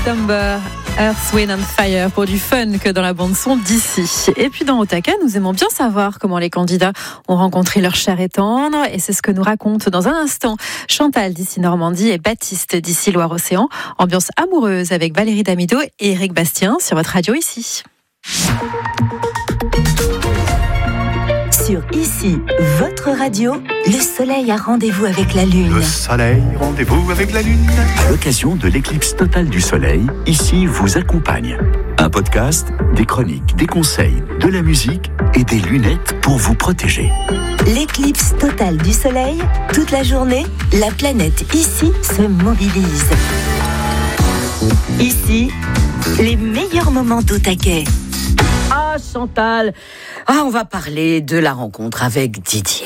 September, Earth, Wind and Fire pour du fun que dans la bande-son d'ici. Et puis dans Otaka, nous aimons bien savoir comment les candidats ont rencontré leur chair et tendre. Et c'est ce que nous racontent dans un instant Chantal d'ici Normandie et Baptiste d'ici Loire-Océan. Ambiance amoureuse avec Valérie Damido et Eric Bastien sur votre radio ici. Sur Ici, votre radio, le soleil a rendez-vous avec la lune. Le soleil, rendez-vous avec la lune. À l'occasion de l'éclipse totale du soleil, Ici vous accompagne. Un podcast, des chroniques, des conseils, de la musique et des lunettes pour vous protéger. L'éclipse totale du soleil, toute la journée, la planète Ici se mobilise. Ici, les meilleurs moments d'Otaka. Ah, Chantal, on va parler de la rencontre avec Didier.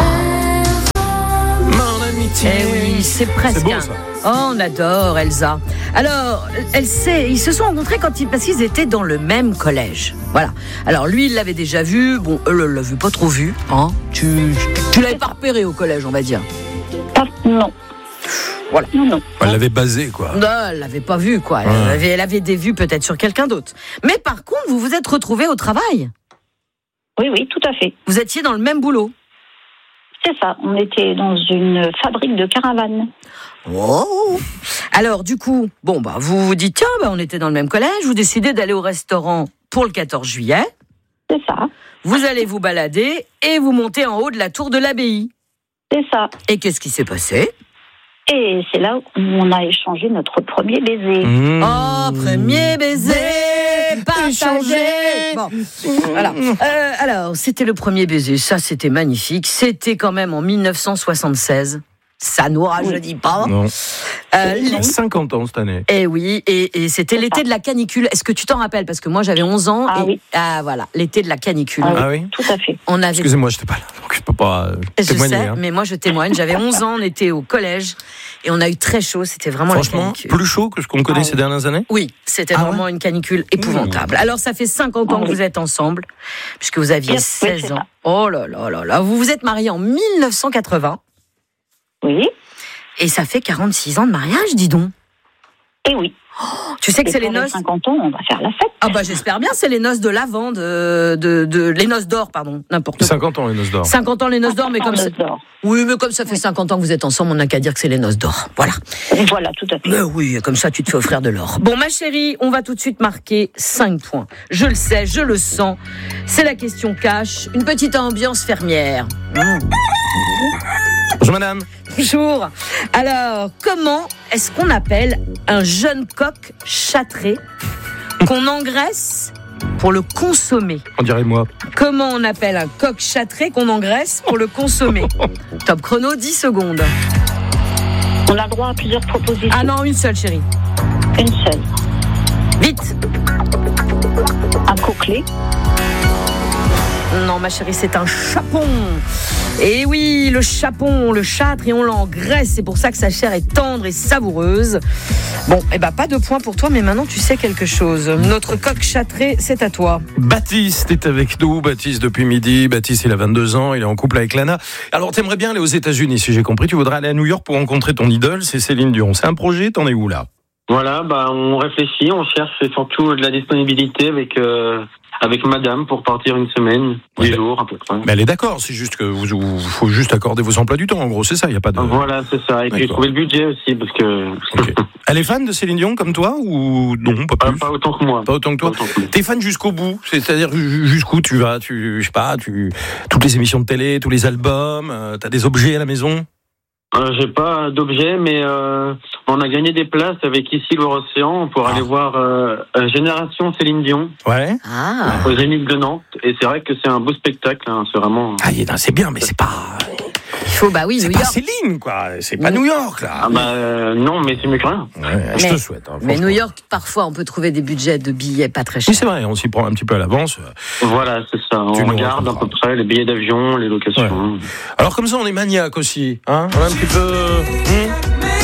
Mon amitié. Eh oui, c'est presque. C'est beau, ça. Oh, on adore Elsa. Alors, ils se sont rencontrés parce qu'ils étaient dans le même collège. Voilà. Alors lui, il l'avait déjà vu. Bon, elle l'a vu pas trop vu. Hein. Tu l'avais pas repéré au collège, on va dire. Non. Voilà. Non. Elle l'avait basé, quoi. Non, elle l'avait pas vu, quoi. Elle avait des vues peut-être sur quelqu'un d'autre. Mais par contre, vous vous êtes retrouvés au travail. Oui, tout à fait. Vous étiez dans le même boulot. C'est ça. On était dans une fabrique de caravanes. Oh. Alors, du coup, vous vous dites, tiens, on était dans le même collège, vous décidez d'aller au restaurant pour le 14 juillet. C'est ça. Vous allez vous balader et vous montez en haut de la tour de l'abbaye. C'est ça. Et qu'est-ce qui s'est passé ? Et c'est là où on a échangé notre premier baiser. Oh, premier baiser partagé. Bon, voilà. Alors, c'était le premier baiser. Ça, c'était magnifique. C'était quand même en 1976. Ça nous rajeunit pas. Non. Les 50 ans cette année. Eh oui, et c'était l'été de la canicule. Est-ce que tu t'en rappelles ? Parce que moi, j'avais 11 ans. Oui. Ah, voilà, l'été de la canicule. Ah oui. Tout à fait. On avait... Excusez-moi, je n'étais pas là, donc je peux pas Je témoigner. sais, mais moi, je témoigne. J'avais 11 ans, on était au collège. Et on a eu très chaud. C'était vraiment Franchement, la canicule. plus chaud que ce qu'on connaît ces dernières années. Oui, c'était vraiment une canicule épouvantable. Alors, ça fait 50 ans que vous êtes ensemble, puisque vous aviez 16 ans. Oh là là là là. Vous vous êtes mariés en 1980. Oui. Et ça fait 46 ans de mariage, dis donc. Et oui. Tu sais que c'est les pour les noces... 50 ans, on va faire la fête. Ah j'espère bien, c'est les noces de l'Avent, les noces d'or, pardon, n'importe quoi. 50 ans les noces d'or. 50 ans les noces d'or, mais comme ça... Oui, mais comme ça fait 50 ans que vous êtes ensemble, on n'a qu'à dire que c'est les noces d'or. Voilà. Voilà, tout à fait. Mais oui, comme ça tu te fais offrir de l'or. Bon, ma chérie, on va tout de suite marquer 5 points. Je le sais, je le sens. C'est la question cash, une petite ambiance fermière. Bonjour madame. Bonjour. Alors, comment est-ce qu'on appelle un jeune coq châtré qu'on engraisse pour le consommer ? On dirait moi. Comment on appelle un coq châtré qu'on engraisse pour le consommer ? Top chrono, 10 secondes. On a le droit à plusieurs propositions. Ah non, une seule, chérie. Une seule. Vite. Un coquelet. Non, ma chérie, c'est un chapon. Et oui, le chapon, on le châtre et on l'engraisse. C'est pour ça que sa chair est tendre et savoureuse. Bon, pas de point pour toi, mais maintenant tu sais quelque chose. Notre coq châtré, c'est à toi. Baptiste est avec nous. Baptiste depuis midi. Baptiste, il a 22 ans. Il est en couple avec Lana. Alors, t'aimerais bien aller aux États-Unis, si j'ai compris. Tu voudrais aller à New York pour rencontrer ton idole, c'est Céline Dion. C'est un projet, t'en es où là ? Voilà, on réfléchit, on cherche surtout de la disponibilité avec madame pour partir une semaine, 10 jours à peu près. Mais elle est d'accord, c'est juste que vous faut juste accorder vos emplois du temps, en gros, c'est ça, il n'y a pas de... Voilà, c'est ça, et puis trouver le budget aussi, parce que... Okay. Elle est fan de Céline Dion comme toi, ou non, pas plus ? Pas autant que moi. Pas autant que toi. T'es fan jusqu'au bout, c'est-à-dire jusqu'où tu vas, je sais pas, toutes les émissions de télé, tous les albums, t'as des objets à la maison ? J'ai pas d'objet, mais on a gagné des places avec ici Loire-Océan pour aller voir Génération Céline Dion. Ouais. Au Zénith de Nantes. Et c'est vrai que c'est un beau spectacle. Hein, c'est vraiment. C'est bien, mais c'est pas. Il faut, oui, c'est New pas York. Céline, quoi. C'est pas New York, là. Non, mais c'est mieux que rien. Ouais, je te souhaite. Hein, mais New York, parfois, on peut trouver des budgets de billets pas très chers. Oui, c'est vrai, on s'y prend un petit peu à l'avance. Voilà, c'est ça. On regarde à peu près les billets d'avion, les locations. Ouais. Alors, comme ça, on est maniaque aussi. Hein, on a un petit peu...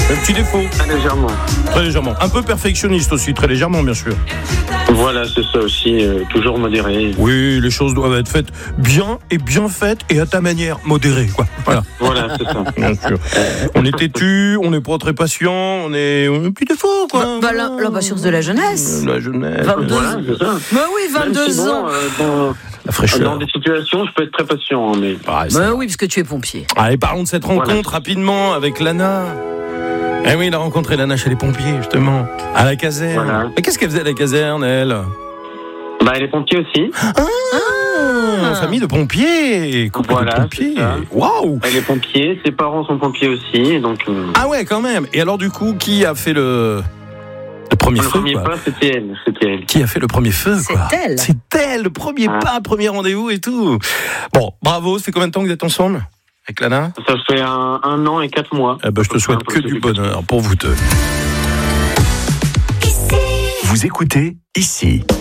Un petit défaut. Très légèrement. Très légèrement. Un peu perfectionniste aussi, très légèrement, bien sûr. Voilà, c'est ça aussi, toujours modéré. Oui, les choses doivent être faites bien faites et à ta manière, modérée, quoi. Voilà. Voilà, c'est ça. Bien sûr. On est têtu, on n'est pas très patient, on est un petit défaut, quoi. L'impatience de la jeunesse. La jeunesse. 22 Voilà, c'est ça. Mais oui, 22 ans. La fraîcheur. Dans des situations, je peux être très patient, mais... Ah, Mais oui, parce que tu es pompier. Allez, parlons de cette rencontre Voilà. rapidement avec Lana. Eh oui, il a rencontré Lana chez les pompiers, justement, à la caserne. Voilà. Mais qu'est-ce qu'elle faisait à la caserne, elle? Elle est pompier aussi. Famille de pompiers. Couple Voilà, de pompiers. c'est ça. Waouh. Elle est pompier, ses parents sont pompiers aussi, donc... Ah ouais, quand même. Et alors, du coup, qui a fait le premier Le feu, premier quoi? pas, c'était elle. Qui a fait le premier feu, quoi? C'est elle. C'est elle, le premier pas, premier rendez-vous et tout. Bon, bravo. Ça fait combien de temps que vous êtes ensemble avec Lana? Ça fait un an et 4 mois. Eh ben, je te souhaite que du bonheur pour vous deux. Vous écoutez ici.